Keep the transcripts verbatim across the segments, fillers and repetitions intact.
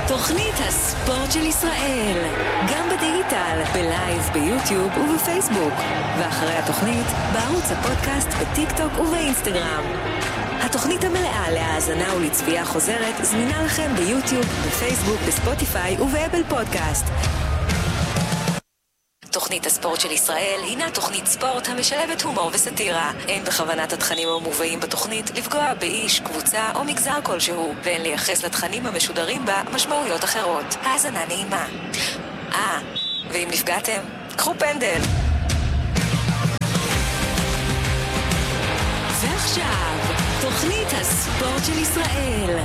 תוכנית הספורט של ישראל, גם בדיגיטל, בלייב, ביוטיוב ובפייסבוק, ואחרי התוכנית בערוץ הפודקאסט, בטיק טוק ובאינסטגרם. התוכנית המלאה להאזנה ולצפייה חוזרת זמינה לכם ביוטיוב, בפייסבוק, בספוטיפיי ובאפל פודקאסט. תוכנית הספורט של ישראל הינה תוכנית ספורט המשלבת הומור וסטירה. אין בכוונת התכנים המובאים בתוכנית לפגוע באיש, קבוצה או מגזר כלשהו, ואין לייחס לתכנים המשודרים בה משמעויות אחרות. האזנה נעימה. אה, ואם נפגעתם, קחו פנדל. ועכשיו, תוכנית הספורט של ישראל.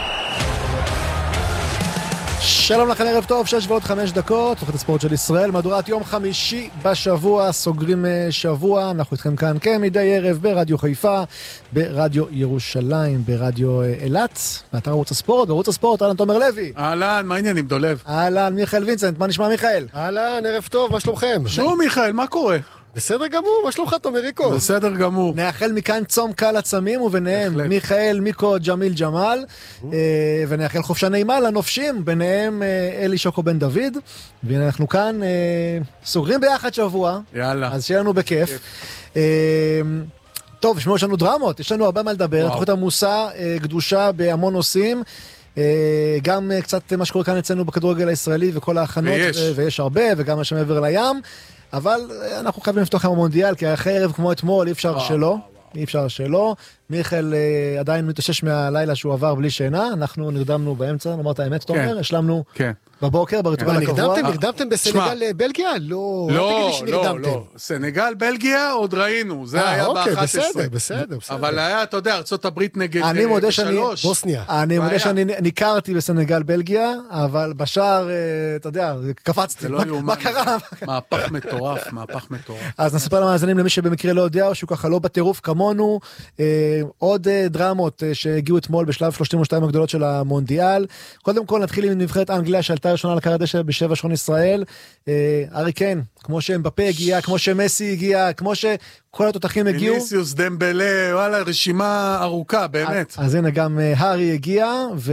שלום לכם, ערב טוב, שש ועוד חמש דקות, תוכנית הספורט של ישראל, מהדורת יום חמישי בשבוע, סוגרים שבוע, אנחנו איתכם כאן כמדי ערב ברדיו חיפה, ברדיו ירושלים, ברדיו אילת, באתר ערוץ הספורט, בערוץ הספורט, אהלן תומר לוי. אהלן, מה העניינים, דולב? אהלן, מיכאל וינסנט, מה נשמע מיכאל? אהלן, ערב טוב, מה שלומכם? שום מיכאל, מה קורה? בסדר גמור, מה שלומך תומריקו? בסדר גמור. נאחל מכאן צום קל עצמים, וביניהם מיכאל, מיקו, ג'מיל, ג'מל, ונאחל חופשה נעימה לנופשים, ביניהם אלי שוקו בן דוד, והנה אנחנו כאן סוגרים ביחד שבוע, יאללה. אז שיהיה לנו בכיף. טוב, שמעו, יש לנו דרמות, יש לנו הרבה מה לדבר, תוכנית עמוסה, גדושה בהמון נושאים, גם קצת מה שקורה כאן אצלנו בכדורגל הישראלי וכל ההכנות, ויש הרבה, וגם מה שמעבר לים, אבל אנחנו חייבים לפתוח עם המונדיאל, כי אחרי ערב כמו אתמול אי אפשר שלא, אי אפשר שלא. מיכאל עדיין מתאושש מהלילה שהוא עבר בלי שינה, אנחנו נרדמנו באמצע, נאמר את האמת, תומר, השלמנו בבוקר בריטואל הקבוע. נרדמתם, נרדמתם בסנגל בלגיה? לא, לא, לא, לא. סנגל בלגיה עוד ראינו, זה היה ב-אחת עשרה. בסדר, בסדר. אבל היה, אתה יודע, ארצות הברית נגד שלוש. בוסניה. אני מודה שאני ניכרתי בסנגל בלגיה, אבל בשער, אתה יודע, קפצתי. מה קרה? מהפך מטורף, מהפך מטורף. אז נספר למאזינים למי שבמקרה לא יודע, או שהוא ככה לא בטירוף כמונו, עוד דרמות שהגיעו אתמול בשלב שלושים ושתיים הגדולות של המונדיאל. קודם כל נתחיל עם נבחרת אנגליה שעלתה ראשונה לקר הדשא בשבע שעון ישראל. ארי קיין, כמו שמבפה הגיע, כמו שמסי הגיע, כמו שכל התותחים הגיעו. ויניסיוס, דמבלה, וואלה, רשימה ארוכה, באמת. אז, אז הנה גם הארי הגיע,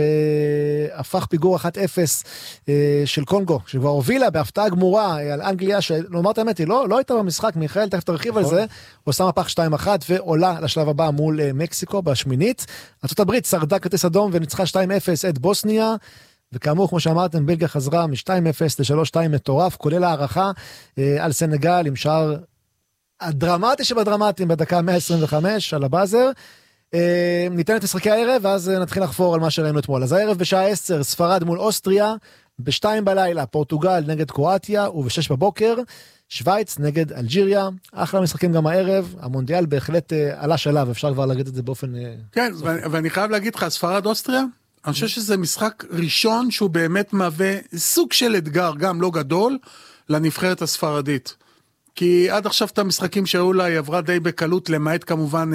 והפך פיגור אחת אפס של קונגו, שכבר הובילה בהפתעה גמורה על אנגליה, שלומר את האמת, היא לא, לא הייתה במשחק, מיכאל, תכף תרחיב על זה, עושה מפח שתיים אחת, ועולה לשלב הבא מול מקסיקו בשמינית. ארצות הברית שרדה כרטיס אדום וניצחה שתיים אפס את בוסניה, וכאמור, כמו שאמרתם, בלגיה חזרה מ-שתיים אפס ל-שלוש שתיים מטורף, כולל הערכה אה, על סנגל עם שער הדרמטי שבדרמטיים בדקה מאה עשרים וחמש על הבאזר. אה, ניתן את משחקי הערב, ואז נתחיל לחפור על מה שראינו אתמול. אז הערב בשעה עשר, ספרד מול אוסטריה, בשתיים בלילה, פורטוגל נגד קרואטיה, ובשש בבוקר, שוויץ נגד אלג'יריה. אחלה משחקים גם הערב, המונדיאל בהחלט אה, עלה שלב, אפשר כבר להגיד את זה באופן... אה, כן, ואני, ואני חייב להגיד לך, ספרד אוסטריה, אני חושב שזה משחק ראשון שהוא באמת מהווה סוג של אתגר, גם לא גדול, לנבחרת הספרדית. כי עד עכשיו את המשחקים שהיו לה, היא עברה די בקלות, למעט כמובן,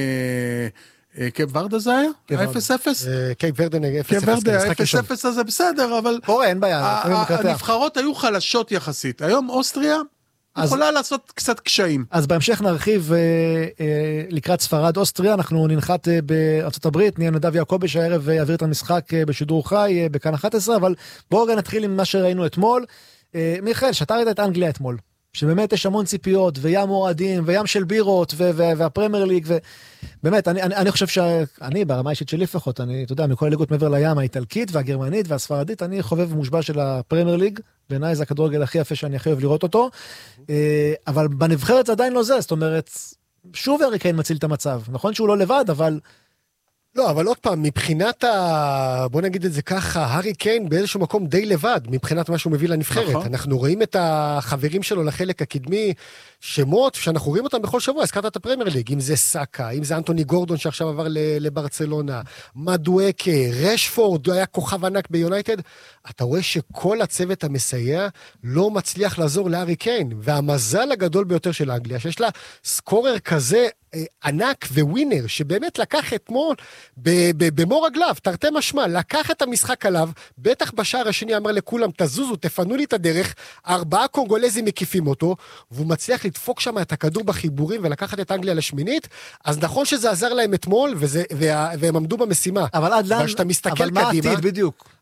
קייפ ורדה זה היה? אפס אפס? קייפ ורדה נגד אפס אפס. קייפ ורדה, אפס אפס הזה בסדר, אבל... פה אין בעיה. הנבחרות היו חלשות יחסית. היום אוסטריה... יכולה לעשות קצת קשיים. אז בהמשך נרחיב אה, אה, לקראת ספרד אוסטריה, אנחנו ננחת אה, בארצות הברית, נהיה נדב יעקובי שהערב יעביר את המשחק אה, בשידור חי אה, בכאן אחת עשרה, אבל בואו רגע נתחיל עם מה שראינו אתמול. אה, מיכאל, שאתה ראית את אנגליה אתמול, שבאמת יש המון ציפיות, וים אוהדים, וים של בירות, ו- ו- והפרמייר ליג, ובאמת, אני, אני, אני חושב שאני, ברמה אישית שלי לפחות, אני, אתה יודע, מכל הליגות מעבר לים, האיטלקית והגרמנית והספרדית, אני חובב מושבע של הפרמייר ליג, בעיניי זה הכדורגל הכי יפה שאני הכי אוהב לראות אותו, אבל בנבחרת זה עדיין לא זה, זאת אומרת, שוב הארי קיין מציל את המצב, נכון שהוא לא לבד, אבל... לא, אבל עוד פעם, מבחינת ה... בוא נגיד את זה ככה, הארי קיין באיזשהו מקום די לבד, מבחינת מה שהוא מביא לנבחרת. נכון. אנחנו רואים את החברים שלו לחלק הקדמי, שמות שאנחנו רואים אותם בכל שבוע, הזכרת את הפרמייר ליג, אם זה סאקה, אם זה אנטוני גורדון שעכשיו עבר לברצלונה, מדואקה, רשפורד, היה כוכב ענק ביונייטד, אתה רואה שכל הצוות המסייע לא מצליח לעזור להארי קיין, והמזל הגדול ביותר של אנגליה, שיש לה סקורר כזה ענק וווינר, שבאמת לקח אתמול במור רגליו, תרתי משמע, לקח את המשחק עליו, בטח בשער השני אמר לכולם, תזוזו, תפנו לי את הדרך, ארבעה קונגולזים מקיפים אותו, והוא מצליח לדפוק שם את הכדור בחיבורים, ולקחת את אנגליה לשמינית, אז נכון שזה עזר להם אתמול, וזה, וה, והם עמדו במשימה. אבל עד לאן, אבל שאתה מסתכל אבל מה קדימה, העתיד בדיוק?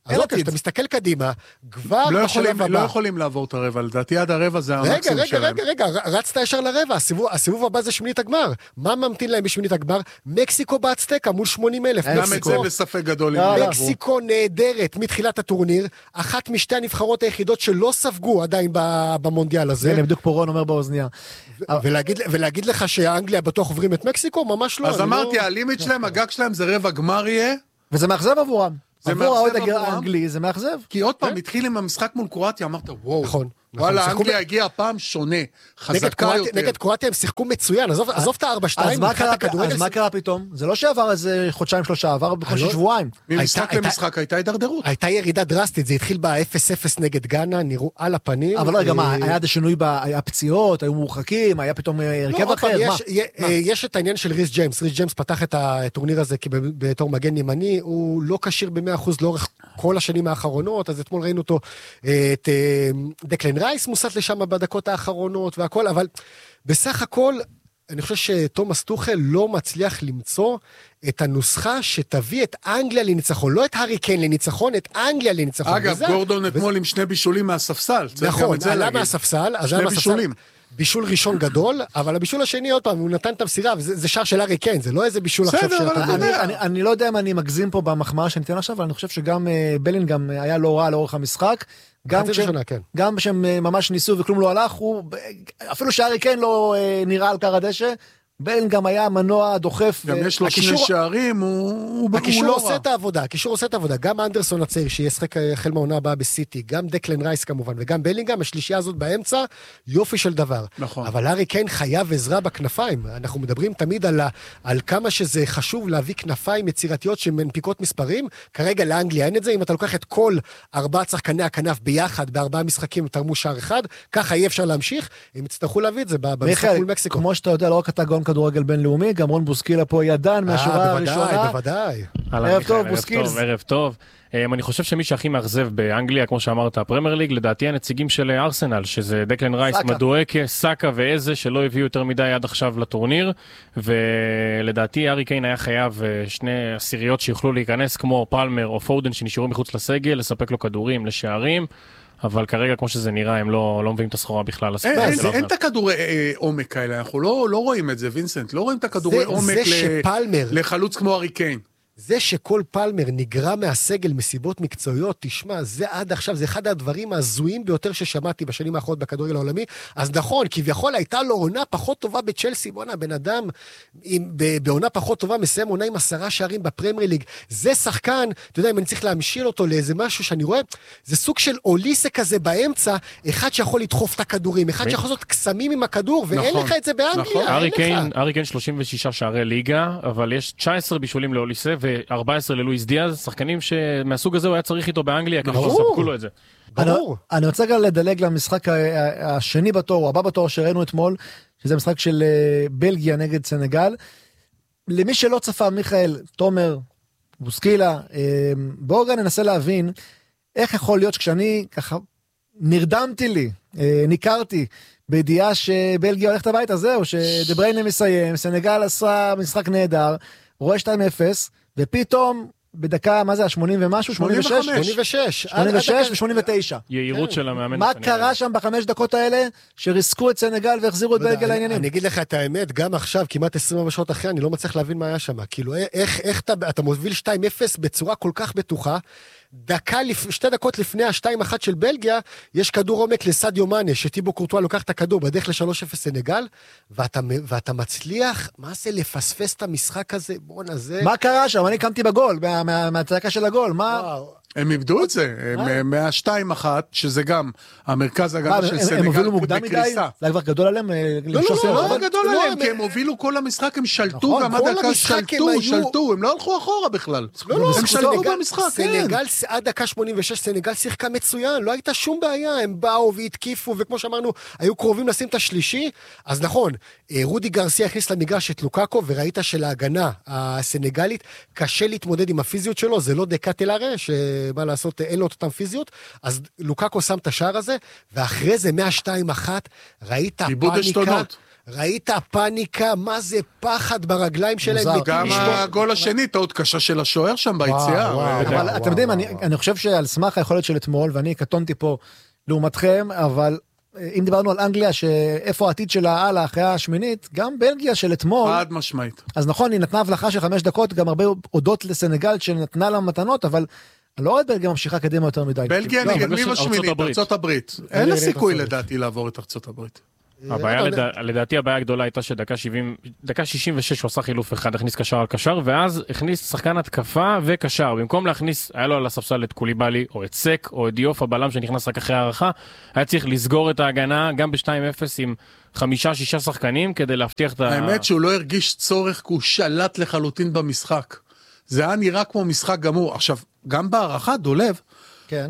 אז אוקיי, כשאתה מסתכל קדימה, כבר לא בשלב יכולים, הבא. לא יכולים לעבור את הרבע, לדעתי עד הרבע זה המקסימום רגע, שלהם. רגע, רגע, רגע, רצת ישר לרבע, הסיבוב, הסיבוב הבא זה שמינית הגמר. מה ממתין להם בשמינית הגמר? מקסיקו באצטקה מול שמונים אלף. גם את זה בספק גדול. מקסיקו נהדרת מתחילת הטורניר, אחת משתי הנבחרות היחידות שלא ספגו עדיין במונדיאל הזה. הנה, בדיוק פורון אומר באוזניה. ולהגיד, ולהגיד לך שאנגליה בטוח עוברים את מקסיקו? ממש לא. אז אמרתי, הלימיט שלהם, הגג שלהם זה רבע גמר יהיה. וזה מאכזב עבורם. עבור העוד עבורם. האנגלי, זה מאכזב. כי עוד פעם, התחיל עם המשחק מול קרואטיה, אמרת, וואו. נכון. וואלה, אנגליה הגיעה פעם שונה, חזקה יותר. נגד קרואטיה הם שיחקו מצוין, עזוב את ה-ארבע שתיים. אז מה קרה פתאום? זה לא שעבר איזה חודשיים שלושה, עבר בקושי שבועיים. ממשחק למשחק הייתה הידרדרות. הייתה ירידה דרסטית, זה התחיל ב-אפס אפס נגד גאנה, נראו על הפנים. אבל רגע, מה, היה שינוי, היה פציעות, היו מורחקים, היה פתאום הרכב אחר, מה? יש את העניין של ריס ג'יימס, ריס ג'יימס פתח את הטורניר הזה בתור מגן ימני, הוא לא כשיר ב-מאה אחוז לאורך כל השנים האחרונות, אז אתמול ראינו אותו את דקלן רייס מוסט לשם בדקות האחרונות והכל, אבל בסך הכל, אני חושב שתומאס טוחל לא מצליח למצוא את הנוסחה שתביא את אנגליה לניצחון, לא את הארי קיין לניצחון, את אנגליה לניצחון. אגב, וזה, גורדון וזה... אתמול עם שני בישולים מהספסל. נכון, עלה מהספסל, שני בישולים. בישול ראשון גדול, אבל הבישול השני עוד פעם, הוא נתן את המסירה, וזה שער של הארי קיין, זה לא איזה בישול עכשיו שאתה... אני לא יודע אם אני מגזים פה במחמאה שניתן עכשיו, אבל אני חושב שגם בלינגהאם היה לא רע לאורך המשחק, גם כשהם ממש ניסו וכלום לא הלך, אפילו שהארי קיין לא נראה על קר הדשא, בלינגהאם היה מנוע דוחף. גם יש לו שני שערים, הוא לא רע. הקישור עושה את העבודה, הקישור עושה את העבודה. גם אנדרסון הצעיר שישחק החל מהעונה הבאה בסיטי, גם דקלן רייס כמובן, וגם בלינגהאם, השלישייה הזאת באמצע, יופי של דבר. נכון. אבל הארי קיין חייב עזרה בכנפיים. אנחנו מדברים תמיד על, על כמה שזה חשוב להביא כנפיים יצירתיות שמנפיקות מספרים. כרגע לאנגליה אין את זה. אם אתה לוקח את כל ארבעה שחקני הכנף ביחד, בארבעה משחקים תרמו שער אחד, ככה יהיה אפשר להמשיך. הם יצטרכו להביא את זה במשחק מול מקסיקו. כמו שאתה יודע, לא רק אתה גאון כדורגל בינלאומי, גם רון בוסקילה פה ידן מהשורה הראשונה. בוודאי, ערב טוב, בוסקילס. ערב טוב. אני חושב שמי שהכי מאכזב באנגליה, כמו שאמרת, הפרמייר ליג, לדעתי הנציגים של ארסנל, שזה דקלן רייס, מדואקה, סאקה ואיזה, שלא הביאו יותר מדי עד עכשיו לטורניר, ולדעתי הארי קיין היה חייב שני עשיריות שיוכלו להיכנס, כמו פלמר או פודן שנשארו מחוץ לסגל, לספק לו כדורים, לשערים, אבל כרגע כמו שזה נראה, הם לא, לא מביאים את הסחורה בכלל. אין את הכדורי עומק כאלה, אנחנו לא, לא רואים את זה, וינסנט, לא רואים את הכדורי עומק לחלוץ כמו הארי קיין. זה שכל פלמר נגרע מהסגל מסיבות מקצועיות, תשמע, זה עד עכשיו, זה אחד הדברים הזויים ביותר ששמעתי בשנים האחרונות בכדורגל העולמי, אז נכון, כביכול הייתה לו עונה פחות טובה בצ'לסי, בונה, בן אדם עם, בעונה פחות טובה מסיים עונה עם עשרה שערים בפרמייר ליג, זה שחקן, אתה יודע, אם אני צריך להמשיל אותו לאיזה משהו שאני רואה, זה סוג של אוליסה כזה באמצע, אחד שיכול לדחוף את הכדורים, אחד שיכול לעשות קסמים עם הכדור, ואין לך את זה באנגליה. הארי קיין שלושים ושישה שערי ליגה, אבל יש תשע עשרה בישולים לאוליסה ו-ארבע עשרה ללואיס דיאז, שחקנים שמהסוג הזה הוא היה צריך איתו באנגליה, כדי שספקו לו את זה. ברור. אני רוצה גם לדלג למשחק השני בתור, או הבא בתור שראינו אתמול, שזה משחק של בלגיה נגד סנגל. למי שלא צפה, מיכאל, תומר, בוסקילה, בואו גם ננסה להבין, איך יכול להיות שכשאני ככה נרדמתי לי, ניכרתי, בידיעה שבלגיה הולכת הביתה, זהו, שדבריינה מסיים, סנגל עשה משחק נהדר, רואה שתיים אפס, ופתאום בדקה, מה זה, ה-שמונים ומשהו? שמונים וחמש. שמונים ושש. שמונים ושש ו-שמונים ותשע. יעירות של המאמן. מה קרה שם בחמש דקות האלה, שריסקו את סנגל והחזירו את בלגיה לעניינים? אני אגיד לך את האמת, גם עכשיו, כמעט עשרים וארבע שעות אחרי, אני לא מצליח להבין מה היה שם. כאילו, איך אתה מוביל שתיים אפס בצורה כל כך בטוחה, דקה, שתי דקות לפני ה-שתיים אחת של בלגיה, יש כדור עומק לסדיו מאנה, שטיבו קורטואה לוקח את הכדור בדרך ל-שלוש אפס סנגל, ואתה, ואתה מצליח, מה זה לפספס את המשחק הזה? בוא נזה... מה קרה שם? אני קמתי בגול, מה, מה, מהצעקה של הגול, מה... וואו. הם איבדו את זה, מה-שתיים אחת, שזה גם המרכז הגנה של סנגל. הם הובילו מוקדם מדי? זה היה כבר גדול עליהם? לא, לא, לא גדול עליהם, כי הם הובילו כל המשחק, הם שלטו, גם עד דקה שלטו, שלטו, הם לא הלכו אחורה בכלל. לא, לא, הם שלטו במשחק, כן. סנגל, עד דקה שמונים ושש, סנגל שיחקה מצוין, לא הייתה שום בעיה, הם באו והתקיפו, וכמו שאמרנו, היו קרובים לשים את השלישי, אז נכון, רודי גרסיה הכניס למגרש את לוקאקו, וראית שלהגנה הסנגלית קשה להתמודד עם הפיזיות שלו, זה לא דקה תלרה, מה לעשות, אין לו אותם פיזיות, אז לוקאקו שם את השער הזה, ואחרי זה, מה-שתיים אחת, ראית פאניקה, ראית פאניקה, מה זה פחד ברגליים שלהם. גם הגול השני, טעות קשה של השוער שם ביציאה. אבל אתם יודעים, אני חושב שעל סמך היכולת של אתמול, ואני קטונתי פה לעומתכם, אבל אם דיברנו על אנגליה, שאיפה העתיד שלה הלאה אחרי השמינית, גם בלגיה של אתמול, חד משמעית. אז נכון, היא נתנה הבלחה של חמש דקות, גם הרבה הודות לסנגל שנתנה לה מתנות, אבל לא עוד בלגיה ממשיכה קדימה יותר מדי. בלגיה נגד מי בשמינית? ארצות הברית. אין לה סיכוי לדעתי לעבור את ארצות הברית. הבעיה, לדעתי הבעיה הגדולה הייתה שדקה שבעים, דקה שישים ושש הוא עשה חילוף אחד, הכניס קשר על קשר, ואז הכניס שחקן התקפה וקשר. במקום להכניס, היה לו על הספסל את קוליבאלי, או את סק, או את דיוף הבלם שנכנס רק אחרי הערכה, היה צריך לסגור את ההגנה גם ב-שתיים אפס עם חמישה, שישה שחקנים, כדי להבטיח את ה... האמת שהוא לא הרגיש צורך, כי הוא שלט לחלוטין במשחק. זה היה נראה כמו משחק גמור. עכשיו, גם בהערכה, דולב, כן.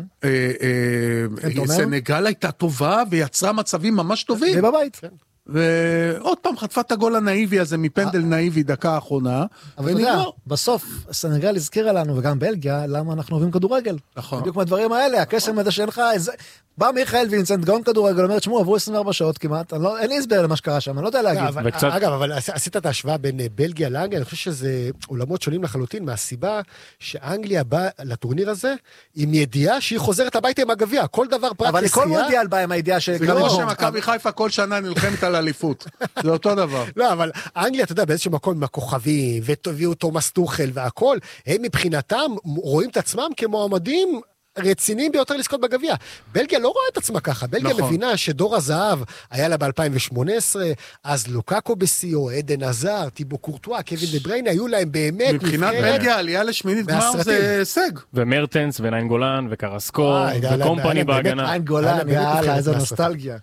סנגל הייתה טובה ויצרה מצבים ממש טובים. ובבית. ועוד פעם חטפה את הגול הנאיבי הזה מפנדל נאיבי דקה האחרונה. אבל אתה יודע, בסוף סנגל הזכירה לנו וגם בלגיה למה אנחנו אוהבים כדורגל. נכון. בדיוק מהדברים האלה, הקסם הזה שאין לך איזה... בא מיכאל וינסנט גאון כדורגל, אומרת שמו, עברו עשרים וארבע שעות כמעט, אין לי הסבר למה שקרה שם, אני לא יודע להגיד. אגב, אבל עשית את ההשוואה בין בלגיה לאנגליה, אני חושב שזה עולמות שונים לחלוטין, מהסיבה שאנגליה באה לטורניר הזה, עם ידיעה שהיא חוזרת הביתה עם הגביע, כל דבר פרט אבל לכל מונדיאל באה עם הידיעה ש... זה כמו שמכבי חיפה כל שנה נלחמת על אליפות, זה אותו דבר. לא, אבל אנגליה, אתה יודע, באיזשהו מקום עם הכוכבים, ותביאו תומאס טוחל והכל, הם מבחינתם רואים את עצמם כמועמדים רציניים ביותר לזכות בגביע. בלגיה לא רואה את עצמה ככה. בלגיה נכון. מבינה שדור הזהב היה לה ב-אלפיים שמונה עשרה, אז לוקאקו בסיו, עדן עזר, טיבו קורטואה, קווין דה בריינה, היו להם באמת... מבחינת בלגיה, עלייה לשמינית גמר זה הישג. ומרטנס וניין גולן וקרסקו וקומפני בהגנה. ניין גולן, יאללה, איזו נוסטלגיה.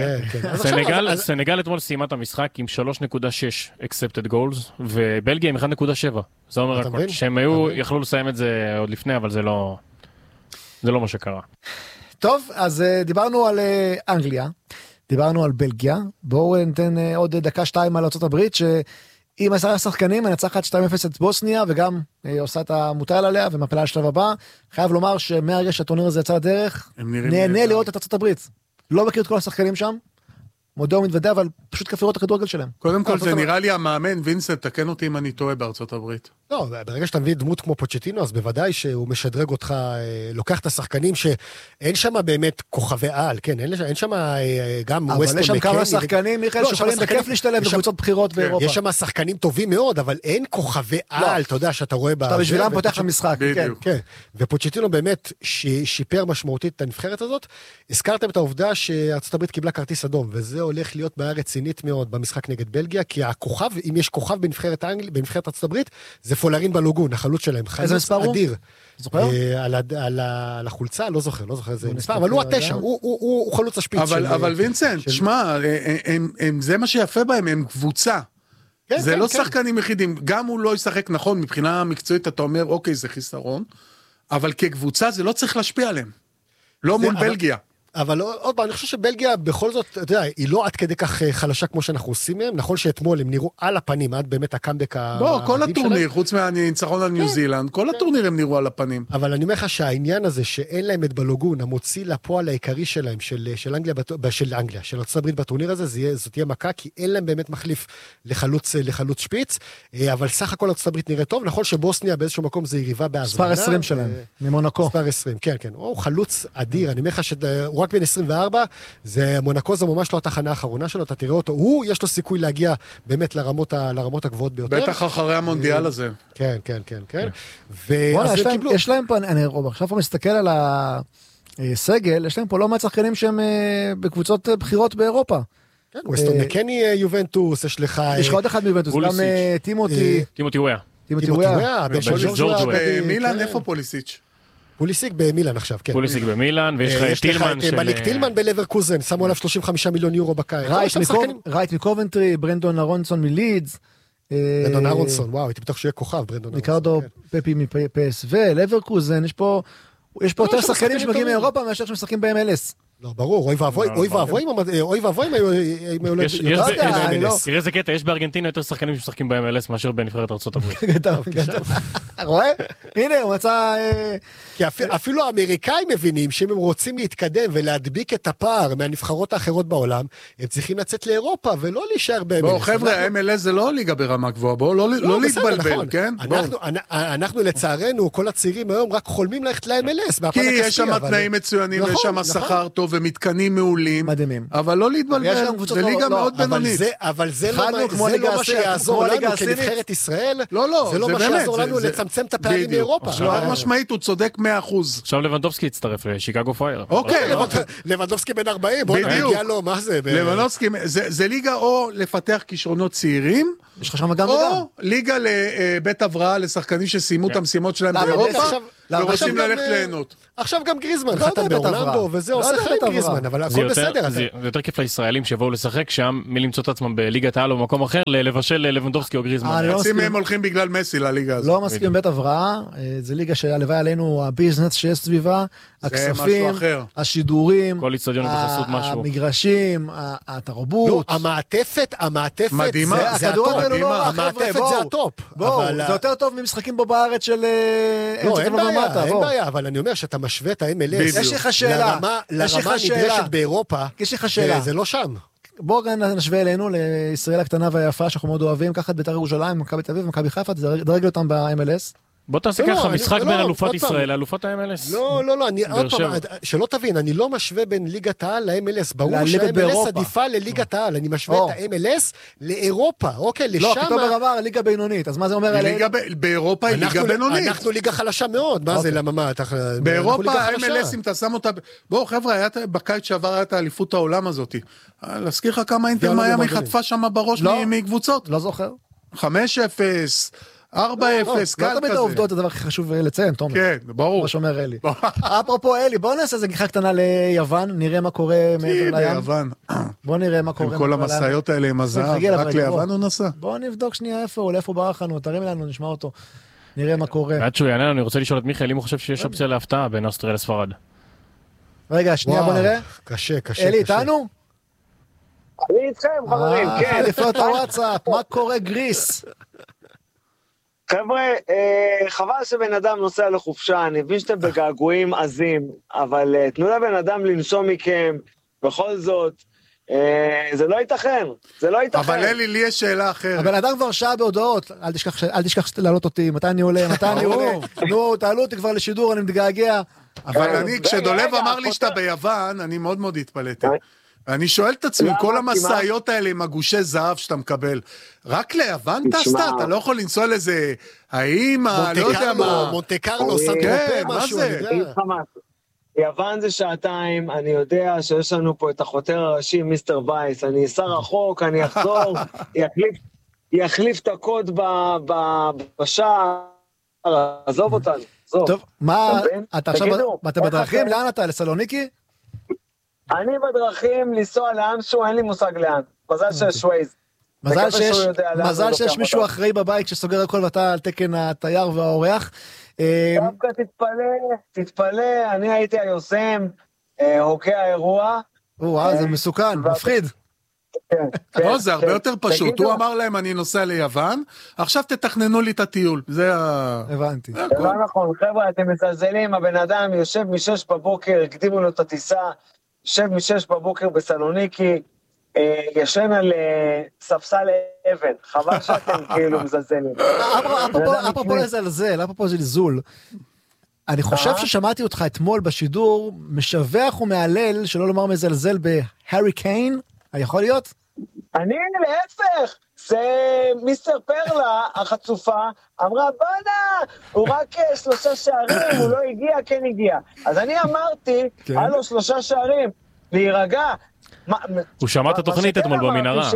סנגל אתמול סיימה את המשחק עם שלוש נקודה שש accepted goals, ובלגיה עם אחת נקודה שבע. זה אומר הכל. שהם היו, יכלו לסיים את זה עוד לפני, אבל זה לא... זה לא מה שקרה. טוב, אז דיברנו על אנגליה, דיברנו על בלגיה, בואו ניתן עוד דקה שתיים על ארצות הברית, שעם עשרה שחקנים מנצחת שתיים אפס את בוסניה, וגם עושה את המוטל עליה, ומפלה לשלב הבא. חייב לומר שמהרגע שהטורניר הזה יצא לדרך, נהנה לראות את ארצות הברית. לא מכיר את כל השחקנים שם, מודה ומתוודה, אבל פשוט כיף לראות את הכדורגל שלהם. קודם כל זה נראה לי המאמן, וינסנט, תקן אותי אם אני טועה בארצות הברית. לא, ברגע שאתה מביא דמות כמו פוצ'טינו, אז בוודאי שהוא משדרג אותך, לוקח את השחקנים שאין שם באמת כוכבי על, כן, אין שם גם ווסטון מקני. אבל יש שם כמה שחקנים, מיכאל, שיכולים בכיף להשתלב בקבוצות בחירות באירופה. יש שם שחקנים טובים מאוד, אבל אין כוכבי על, אתה יודע, שאתה רואה... אתה בשבילם פותח את המשחק, כן. ופוצ'טינו באמת שיפר משמעותית את הנבחרת הזאת. הזכרתם את העובדה שארצות הברית קיבלה כרטיס אדום, וזה הולך להיות בעיה רצינית מאוד במשחק נגד בלגיה, כי הכוכב, אם יש כוכב בנבחרת אנגליה, בנבחרת ארצות הברית, זה פולרין בלוגון, החלוץ שלהם. חלוץ אדיר. זוכר? על החולצה, לא זוכר, לא זוכר איזה מספר, אבל הוא התשע, הוא חלוץ השפיץ. אבל וינסנט, שמע, זה מה שיפה בהם, הם קבוצה. זה לא שחקנים יחידים, גם הוא לא ישחק נכון, מבחינה מקצועית אתה אומר, אוקיי, זה חיסרון, אבל כקבוצה זה לא צריך להשפיע עליהם. לא מול בלגיה. אבל עוד פעם, אני חושב שבלגיה בכל זאת, אתה יודע, היא לא עד כדי כך חלשה כמו שאנחנו עושים מהם, נכון שאתמול הם נראו על הפנים, עד באמת הקאמבק המדהים שלהם. בוא, כל הטורניר, חוץ מהניצחון על ניו זילנד, כל הטורניר הם נראו על הפנים. אבל אני אומר לך שהעניין הזה שאין להם את בלוגון, המוציא לפועל העיקרי שלהם, של אנגליה, של אנגליה, של ארצות הברית בטורניר הזה, זאת תהיה מכה, כי אין להם באמת מחליף לחלוץ שפיץ, אבל סך הכל ארצות הברית נראה טוב, נכון שבוסניה באיזשהו מקום זה יריבה בהזמנה. ספר עשרים שלהם, ממונקו. ספר עשרים, כן, כן. הוא חלוץ אדיר, אני אומר לך שהוא רק בין עשרים וארבע, זה מונקו, זה ממש לא התחנה האחרונה שלו, אתה תראה אותו, הוא, יש לו סיכוי להגיע באמת לרמות, לרמות הגבוהות ביותר. בטח אחרי המונדיאל הזה. כן, כן, כן, כן. יש להם פה, אני עכשיו פה מסתכל על הסגל, יש להם פה לא מעט שחקנים שהם בקבוצות בחירות באירופה. כן, ווסטון מקני יובנטוס, יש לך... יש לך עוד אחד מיובנטוס, גם טימותי... טימותי וויה. טימותי וויה. במילאן, איפה פוליסיץ'? פוליסיק במילאן עכשיו, כן. פוליסיק במילאן, ויש לך טילמן של... מליק טילמן בלברקוזן, שמו עליו שלושים וחמישה מיליון יורו בקיץ. רייט מקובנטרי, ברנדון ארונסון מלידס. ברנדון ארונסון, וואו, הייתי בטוח שיהיה כוכב, ברנדון ארונסון. ריקרדו פפי מפי אס ו, לברקוזן, יש פה... יש פה יותר שחקנים שמגיעים מאירופה, מאשר שמשחקים ב-אם אל אס. לא, ברור, אוי ואבוי, אוי ואבוי, אוי ואבוי, תראה איזה קטע, יש בארגנטינה יותר שחקנים שמשחקים ב-אם אל אס מאשר בנבחרת ארצות הברית. רואה? הנה, הוא מצא... כי אפילו האמריקאים מבינים שאם הם רוצים להתקדם ולהדביק את הפער מהנבחרות האחרות בעולם, הם צריכים לצאת לאירופה ולא להישאר ב-אם אל אס. בואו חבר'ה, ה-אם אל אס זה לא ליגה ברמה גבוהה, בואו לא להתבלבל, כן? אנחנו לצערנו, כל הצעירים היום רק חולמים ללכת ל-אם אל אס. כי יש שם תנאים מצוינים, יש שם שכר טוב ומתקנים מעולים. מדהימים. אבל לא להתבלבל, זה ליגה מאוד בינונית. אבל זה לא מה שיעזור לנו כנבחרת ישראל. לא, לא, זה לא מה שיעזור לנו לצמצם את הפערים מאירופה. חד משמעית, הוא צודק מאה אחוז. עכשיו לבנדובסקי הצטרף לשיקגו פייר. אוקיי. לבנדובסקי בן ארבעים, בוא נגיע לו, מה זה? לבנדובסקי, זה ליגה או לפתח כישרונות צעירים, יש לך שם גם וגם. או ליגה לבית הבראה לשחקנים שסיימו את המשימות שלהם באירופה, ורוצים ללכת ליהנות. עכשיו גם גריזמן חתם באורלנדו, וזה עושה חיים גריזמן, אבל הכל בסדר. זה יותר כיף לישראלים שיבואו לשחק שם, מלמצוא את עצמם בליגת העל או במקום אחר, לבשל לבנדובסקי או גריזמן. חצי מהם הולכים בגלל מסי לליגה הזאת. לא מסכים בית הבראה, זה ליגה שהלוואי עלינו הביזנס שיש סביבה, הכספים, השידורים, המגרשים, התרבות. המעטפת, המעטפת זה המעטפת זה הטופ. זה יותר טוב ממשחקים פה בארץ של... לא, אין בעיה, אין בעיה, אבל אני אומר שאתה משווה את ה-אם אל אס יש לך שאלה, לרמה נדרשת באירופה, יש לך שאלה, זה לא שם. בואו נשווה אלינו, לישראל הקטנה והיפה, שאנחנו מאוד אוהבים, ככה את בית"ר ירושלים, מכבי תל אביב, מכבי חיפה, תדרג אותם ב-אם אל אס. בוא תעשה ככה, משחק בין אלופת ישראל לאלופת ה-אם אל אס. לא, לא, לא, שלא תבין, אני לא משווה בין ליגת העל ל-אם אל אס, ברור שה-אם אל אס עדיפה לליגת העל, אני משווה את ה-אם אל אס לאירופה, אוקיי, לשם... לא, כתוב ברמה, ליגה בינונית, אז מה זה אומר עליהם? באירופה היא ליגה בינונית. אנחנו ליגה חלשה מאוד, מה זה, למה מה? באירופה ה-אם אל אס, אם אתה שם אותה... בואו חבר'ה, בקיץ שעבר היה את האליפות העולם הזאת. להזכיר לך כמה אינטר מיאמי חטפה שם בראש מקבוצות? לא זוכר. חמש אפס ארבע אפס, לא תמיד העובדות, זה הדבר הכי חשוב לציין, תומר. כן, ברור. כמו שאומר אלי. אפרופו אלי, בוא נעשה איזה גיחה קטנה ליוון, נראה מה קורה מעבר לים. ביוון. בוא נראה מה קורה. עם כל המסעיות האלה עם הזהב, רק ליוון הוא נסע. בוא נבדוק שנייה איפה הוא, לאיפה ברח לנו, תרים לנו, נשמע אותו. נראה מה קורה. עד שהוא יענה, אני רוצה לשאול את מיכאל, אם הוא חושב שיש אופציה להפתעה בין אוסטריה לספרד. רגע, שנייה, בוא נראה. קשה, קשה. אלי, איתנו? אני איתכם, חברים, כן. לפנות הוואטסאפ, מה קורה גריס? חבר'ה, חבל שבן אדם נוסע לחופשה, אני מבין שאתם בגעגועים עזים, אבל תנו לבן אדם לנשום מכם, בכל זאת, זה לא ייתכן, זה לא ייתכן. אבל אלי, לי יש שאלה אחרת. הבן אדם כבר שעה בהודעות, אל תשכח להעלות אותי, מתי אני עולה, מתי אני עולה, נו, תעלו אותי כבר לשידור, אני מתגעגע. אבל אני, כשדולב אמר לי שאתה ביוון, אני מאוד מאוד התפלאתי. אני שואל את עצמי, כל המסעיות האלה עם הגושי זהב שאתה מקבל, רק ליוון טסת? אתה לא יכול לנסוע לזה, האם, לא יודע מה... מונטה קרלו, סנטרופה, משהו, אני יודע. יוון זה שעתיים, אני יודע שיש לנו פה את החותר הראשי, מיסטר וייס, אני אסע רחוק, אני אחזור, יחליף את הקוד בשער, עזוב אותנו, עזוב. טוב, מה, אתה עכשיו, אתה בדרכים, לאן אתה, לסלוניקי? אני בדרכים לנסוע לאן שהוא, אין לי מושג לאן. מזל שיש ווייז. מזל שיש מישהו אחראי בבית שסוגר הכל ואתה על תקן התייר והאורח. דווקא תתפלא, תתפלא, אני הייתי היוזם, הוקי האירוע. וואו, זה מסוכן, מפחיד. לא, זה הרבה יותר פשוט. הוא אמר להם, אני נוסע ליוון, עכשיו תתכננו לי את הטיול. זה ה... הבנתי. זה לא נכון, חבר'ה, אתם מזלזלים, הבן אדם יושב משש בבוקר, הקדימו לו את הטיסה, יושב משש בבוקר בסלוניקי, ישן על ספסל אבן, חבל שאתם כאילו מזלזלים. אפרופו לזלזל, אפרופו זלזול, אני חושב ששמעתי אותך אתמול בשידור, משבח ומעלל, שלא לומר מזלזל בהרי קיין, יכול להיות? אני להפך, זה מיסטר פרלה, החצופה, אמרה, בנה, הוא רק שלושה שערים, הוא לא הגיע, כן הגיע. אז אני אמרתי, היה לו שלושה שערים, להירגע. הוא שמע את התוכנית אתמול במנהרה.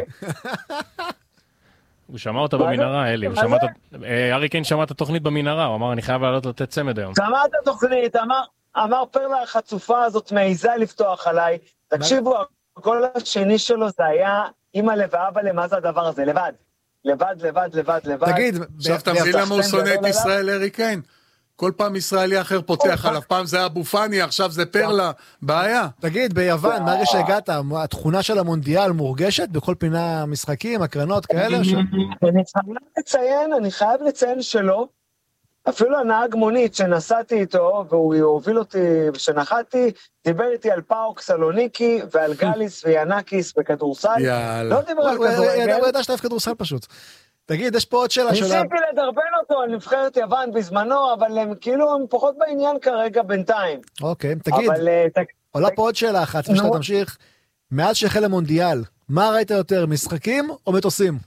הוא שמע אותה במנהרה, אלי. הארי קיין שמע את התוכנית במנהרה, הוא אמר, אני חייב לעלות לתת צמד היום. שמע את התוכנית, אמר פרלה, החצופה הזאת מעיזה לפתוח עליי. תקשיבו, הקול השני שלו זה היה אמא ואבא למה זה הדבר הזה, לבד. לבד, לבד, לבד, לבד. תגיד, עכשיו אתה מבין למה הוא שונא את ישראל, הארי קיין? כל פעם ישראלי אחר פותח עליו, פעם זה אבו פאני, עכשיו זה פרלה, בעיה. תגיד, ביוון, מהרגע שהגעת, התכונה של המונדיאל מורגשת בכל פינה משחקים, הקרנות כאלה? אני חייב לציין, אני חייב לציין שלא. אפילו הנהג מונית שנסעתי איתו, והוא הוביל אותי, ושנחתי, דיבר איתי על פאוק סלוניקי, ועל גליס וינקיס בכדורסל. לא דיבר על כדורגל. הוא ידע שאתה אוהב כדורסל פשוט. תגיד, יש פה עוד שאלה שלה. ניסיתי לדרבן אותו על נבחרת יוון בזמנו, אבל הם כאילו הם פחות בעניין כרגע בינתיים. אוקיי, תגיד, עולה פה עוד שאלה אחת, שאתה תמשיך. מאז שהחל המונדיאל, מה ראית יותר, משחקים או מטוסים?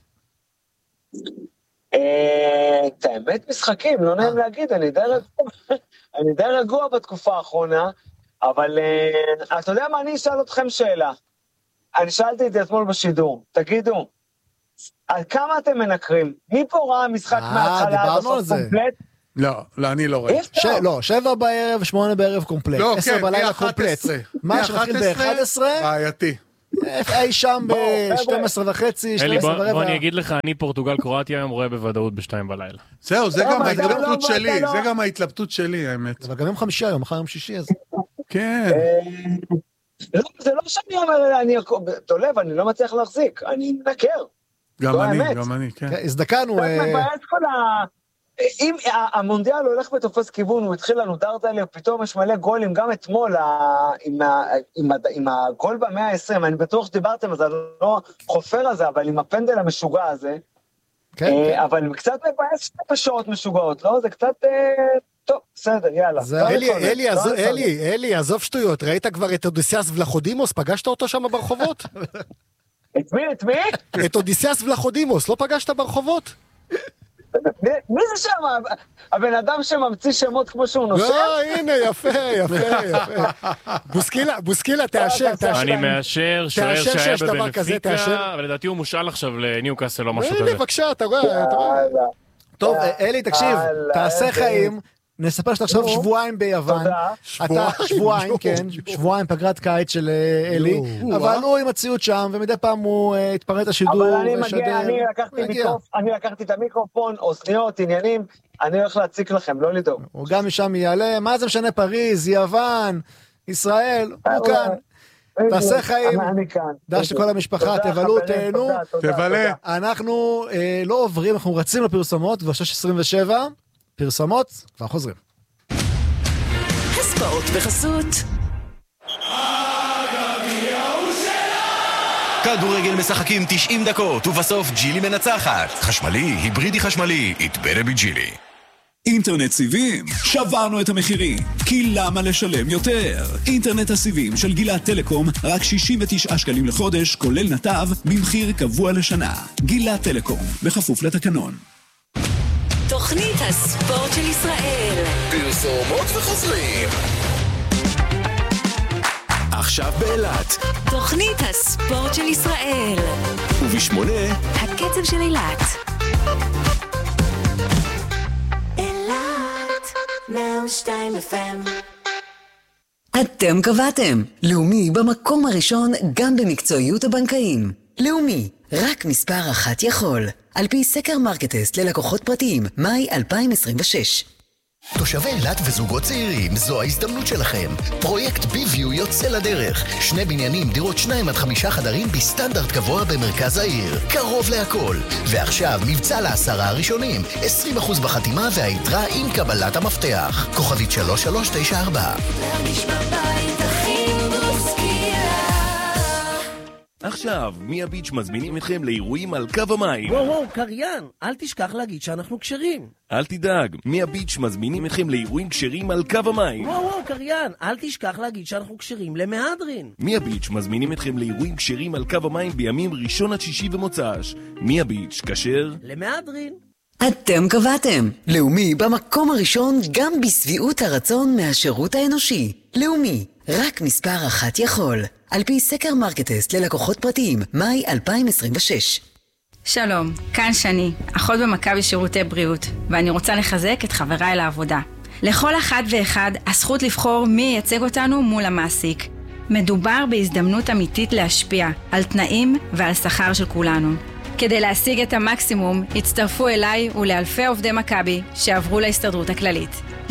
את האמת משחקים, לא נעים להגיד, אני די רגוע בתקופה האחרונה, אבל אתה יודע מה, אני אשאל אתכם שאלה. אני שאלתי את זה אתמול בשידור, תגידו, על כמה אתם מנקרים? מי פה ראה משחק מההתחלה בסוף קומפלט? לא, לא, אני לא ראיתי. לא, שבע בערב, שמונה בערב קומפלט. לא, עשר כן, בלילה קומפלט. מה שמתחיל ב-אחת עשרה? בעייתי. אי שם ב-שתים עשרה וחצי, שתים עשרה ורבע. בוא אני אגיד לך, אני פורטוגל קרואטיה היום רואה בוודאות בשתיים בלילה. זהו, זה גם ההתלבטות שלי, זה גם ההתלבטות שלי, האמת. אבל גם יום חמישי היום, מחר יום שישי, אז... כן. זה לא שאני אומר, אני דולב, אני לא מצליח להחזיק, אני מנקר. גם אני, גם אני, כן. הזדקנו... אם המונדיאל הולך ותופס כיוון, הוא התחיל לנו דרדלי, ופתאום יש מלא גולים, גם אתמול, עם הגול במאה ה-עשרים, אני בטוח שדיברתם, אז אני לא חופר על זה, אבל עם הפנדל המשוגע הזה, אבל קצת מבאס בשעות משוגעות, לא? זה קצת... טוב, בסדר, יאללה. אלי, אלי, אלי, עזוב שטויות, ראית כבר את אודיסיאס ולחודימוס? פגשת אותו שם ברחובות? את מי, את מי? את אודיסיאס ולחודימוס, לא פגשת ברחובות? מי זה שם? הבן אדם שממציא שמות כמו שהוא נושא? לא, הנה, יפה, יפה, יפה. בוסקילה, בוסקילה, תאשר, תאשר. אני מאשר, שוער שהיה בבנפיקה, ולדעתי הוא מושאל עכשיו לניוקאסל או משהו כזה. הנה, בבקשה, אתה רואה, אתה רואה. טוב, אלי, תקשיב, תעשה חיים. נספר שאתה עכשיו שבועיים ביוון, אתה שבועיים, כן, שבועיים פגרת קיץ של אלי, אבל הוא עם הציוד שם, ומדי פעם הוא התפרט השידור. אבל אני מגיע, אני לקחתי את המיקרופון, אוזניות, עניינים, אני הולך להציק לכם, לא לדאוג. הוא גם משם יעלה, מה זה משנה פריז, יוון, ישראל, הוא כאן. תעשה חיים, דש לכל המשפחה, תבלו, תהנו, תבלה. אנחנו לא עוברים, אנחנו רצים לפרסומות, ב-שש עשרים ושבע, פרסומות, כבר חוזרים. הספורט בחסות. כדורגל משחקים תשעים דקות, ובסוף ג'ילי מנצחת. חשמלי, היברידי חשמלי, it better be ג'ילי. אינטרנט סיבים, שברנו את המחירים, כי למה לשלם יותר? אינטרנט הסיבים של גילת טלקום, רק שישים ותשעה שקלים לחודש, כולל נתב, במחיר קבוע לשנה. גילת טלקום, בכפוף לתקנון. תוכנית הספורט של ישראל. פרסומות וחוזרים. עכשיו באילת. תוכנית הספורט של ישראל. ובשמונה. הקצב של אילת. אילת, מאה ושתיים אף אם. אתם קבעתם. לאומי במקום הראשון גם במקצועיות הבנקאים. לאומי, רק מספר אחת יכול. על פי סקר מרקטסט ללקוחות פרטיים, מאי אלפיים עשרים ושש. תושבי אילת וזוגות צעירים, זו ההזדמנות שלכם. פרויקט ביביו יוצא לדרך. שני בניינים, דירות שניים עד חמישה חדרים בסטנדרט גבוה במרכז העיר. קרוב להכל. ועכשיו מבצע לעשרה הראשונים. עשרים אחוז בחתימה והיתרה עם קבלת המפתח. כוכבית שלוש שלוש תשע ארבע. להרגיש בבית הכי בוסקילה. עכשיו, מי הביץ' מזמינים אתכם לאירועים על קו המים. וואו וואו, קריין, אל תשכח להגיד שאנחנו קשרים. אל תדאג, מי הביץ' מזמינים אתכם לאירועים קשרים על קו המים. וואו וואו, קריין, אל תשכח להגיד שאנחנו קשרים למהדרין. מי הביץ' מזמינים אתכם לאירועים קשרים על קו המים בימים ראשון עד שישי ומוצ"ש. מי הביץ' כשר? למהדרין. אתם קבעתם. לאומי במקום הראשון גם בסביעות הרצון מהשירות האנושי. לאומי, רק מספר אחת יכול. על פי סקר מרקטסט ללקוחות פרטיים, מאי אלפיים עשרים ושש. שלום, כאן שני, אחות במכבי שירותי בריאות, ואני רוצה לחזק את חבריי לעבודה. לכל אחד ואחד, הזכות לבחור מי ייצג אותנו מול המעסיק. מדובר בהזדמנות אמיתית להשפיע על תנאים ועל שכר של כולנו. כדי להשיג את המקסימום, הצטרפו אליי ולאלפי עובדי מכבי שעברו להסתדרות הכללית.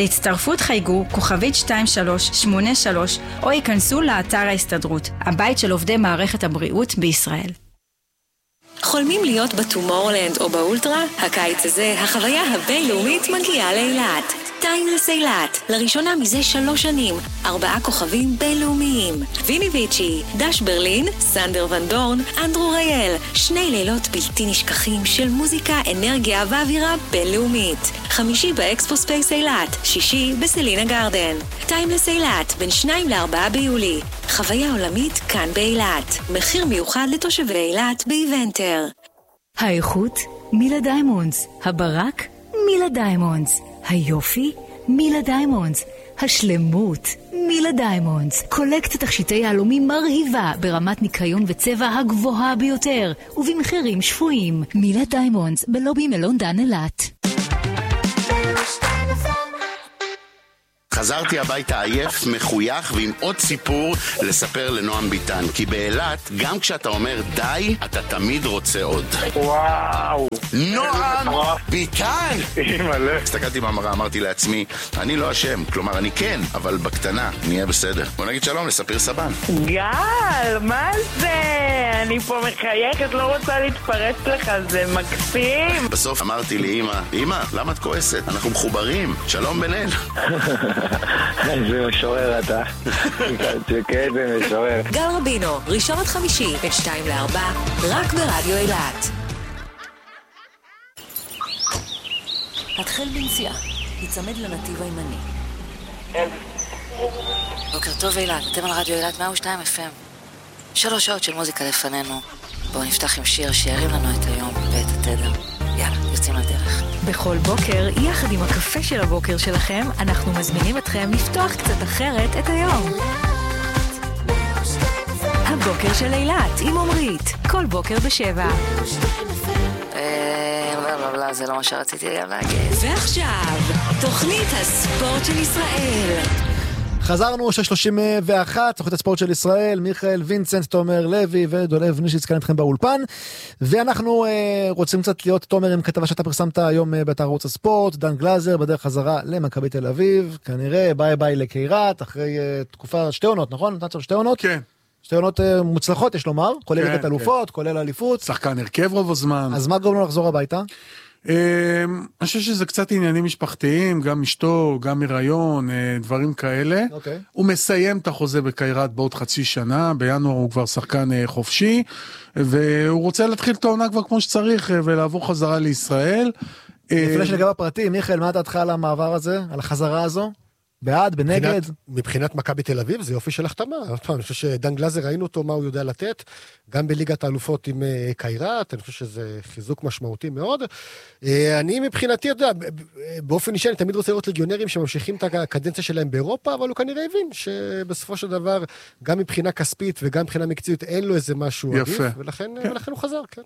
להצטרפות חייגו כוכבית שתיים שלוש שמונה שלוש או ייכנסו לאתר ההסתדרות, הבית של עובדי מערכת הבריאות בישראל. חולמים להיות בטומורלנד או באולטרה? הקיץ הזה, החוויה הבינלאומית מגיעה לאילת. טיילס אילת, לראשונה מזה שלוש שנים, ארבעה כוכבים בינלאומיים. ויני ויצ'י, דש ברלין, סנדר ון דורן, אנדרו רייל. שני לילות בלתי נשכחים של מוזיקה, אנרגיה ואווירה בינלאומית. חמישי באקספו ספייס אילת, שישי בסלינה גרדן. טיימלס אילת, בין שניים לארבעה ביולי. חוויה עולמית כאן באילת. מחיר מיוחד לתושבי אילת באיבנטר. האיכות, מילה דיימונדס. הברק, מילה דיימונדס. היופי, מילה דיימונדס. השלמות, מילה דיימונדס. קולקציית תכשיטי יהלומים מרהיבה ברמת ניקיון וצבע הגבוהה ביותר ובמחירים שפויים. מילה דיימונדס בלובי מלון דן אילת. חזרתי הביתה עייף, מחוייך ועם עוד סיפור לספר לנועם ביטן. כי באילת, גם כשאתה אומר די, אתה תמיד רוצה עוד. וואו. נועם ביטן! מלא. הסתכלתי במראה, אמרתי לעצמי, אני לא אשם, כלומר אני כן, אבל בקטנה, נהיה בסדר. בוא נגיד שלום לספיר סבן. גל, מה זה? אני פה מחייכת, לא רוצה להתפרץ לך, זה מקסים. בסוף אמרתי לי, אמא, אמא, למה את כועסת? אנחנו מחוברים. שלום בן-אל. איזה משורר אתה. כן, זה משורר. גל רבינו, ראשון עד חמישי, בין שתיים לארבע, רק ברדיו אילת. התחל בנסיעה, יצמד לנתיב הימני. בוקר טוב אילת, אתם על רדיו אילת מאה ושתיים אף אם. שלוש שעות של מוזיקה לפנינו. בואו נפתח עם שיר שירים לנו את היום ואת התדר. יאללה, יוצאים לדרך. בכל בוקר, יחד עם הקפה של הבוקר שלכם, אנחנו מזמינים אתכם לפתוח קצת אחרת את היום. הבוקר של אילת עם עומרית, כל בוקר בשבע. אה, לא, לא, לא, זה לא מה שרציתי גם להגיד. ועכשיו, תוכנית הספורט של ישראל. חזרנו שש שלושים ואחת, תוכנית הספורט של ישראל, מיכאל וינצנט, תומר לוי ודולב נישיץ כאן אתכם באולפן, ואנחנו אה, רוצים קצת להיות, תומר, עם כתבה שאתה פרסמת היום אה, באתר ערוץ הספורט, דן גלזר בדרך חזרה למכבי תל אביב, כנראה ביי ביי לקיירת, אחרי אה, תקופה, שתי עונות, נכון? נתת שתי עונות? כן. שתי עונות אה, מוצלחות, יש לומר, כולל ליגת אלופות, כולל אליפות. שחקן הרכב רוב הזמן. אז מה גורם לו לחזור הביתה? אני חושב שזה קצת עניינים משפחתיים, גם אשתו, גם הריון, דברים כאלה. הוא מסיים את החוזה בקיירת בעוד חצי שנה, בינואר הוא כבר שחקן חופשי, והוא רוצה להתחיל את העונה כבר כמו שצריך, ולעבור חזרה לישראל. לפני שנגע בפרטי, מיכאל, מה דעתך על המעבר הזה, על החזרה הזו? בעד, בנגד? מבחינת מכבי תל אביב זה יופי של החתמה. אני חושב שדן גלזר, ראינו אותו מה הוא יודע לתת, גם בליגת האלופות עם קיירת, אני חושב שזה חיזוק משמעותי מאוד. אני מבחינתי, יודע, באופן אישי, אני תמיד רוצה לראות ליגיונרים שממשיכים את הקדנציה שלהם באירופה, אבל הוא כנראה הבין שבסופו של דבר, גם מבחינה כספית וגם מבחינה מקצועית, אין לו איזה משהו עדיף, ולכן הוא חזר, כן.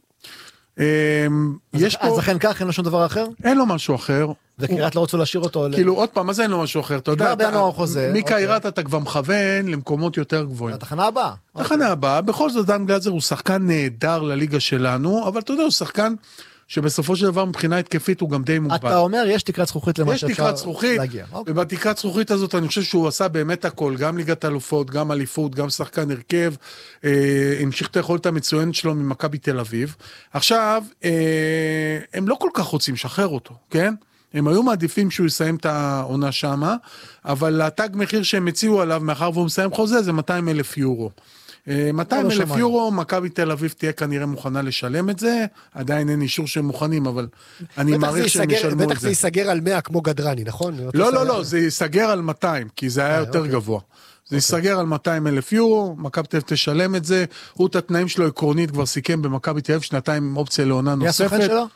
אז לכן כך, אין לו שום דבר אחר? אין לו משהו אחר. וקיירת לא רצו להשאיר אותו. כאילו עוד פעם, מה זה אין לו משהו אחר? אתה יודע, מקיירת אתה כבר מכוון למקומות יותר גבוהים. התחנה הבאה. התחנה הבאה, בכל זאת דן גלזר הוא שחקן נהדר לליגה שלנו, אבל אתה יודע, הוא שחקן שבסופו של דבר מבחינה התקפית הוא גם די מוגבל. אתה אומר, יש תקרת זכוכית למה שאפשר להגיע. ובתקרת זכוכית הזאת אני חושב שהוא עשה באמת הכל, גם ליגת אלופות, גם אליפות, גם שחקן הרכב, המשיך את היכולת המצוינת שלו ממכבי תל אביב. עכשיו, הם לא כל כך רוצים לשחרר אותו, כן? הם היו מעדיפים שהוא יסיים את העונה שמה, אבל התג מחיר שהם הציעו עליו, מאחר והוא מסיים חוזה, זה מאתיים אלף יורו. מאתיים אלף יורו, מכבי תל אביב תהיה כנראה מוכנה לשלם את זה, עדיין אין אישור שהם מוכנים, אבל אני מעריך שהם ישלמו את זה. בטח זה ייסגר על מאה כמו גדרני, נכון? לא, לא, לא, זה ייסגר על מאתיים, כי זה היה יותר גבוה. זה ייסגר על מאתיים אלף יורו, מכבי תל אביב תשלם את זה, הוא את התנאים שלו עקרונית כבר סיכם במכבי תל אביב, שנתיים עם אופציה לעונה נוספת. מי הסוכן שלו?